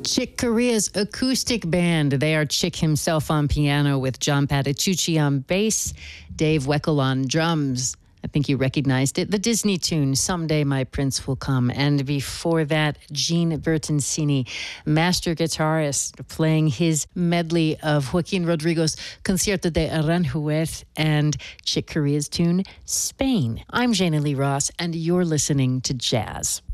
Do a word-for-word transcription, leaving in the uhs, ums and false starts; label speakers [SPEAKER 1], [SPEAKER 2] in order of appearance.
[SPEAKER 1] Chick Corea's acoustic band. They are Chick himself on piano with John Patitucci on bass, Dave Weckl on drums. I think you recognized it. The Disney tune, Someday My Prince Will Come. And before that, Gene Bertoncini, master guitarist, playing his medley of Joaquin Rodrigo's Concierto de Aranjuez and Chick Corea's tune, Spain. I'm Jana Lee Ross, and you're listening to Jazz.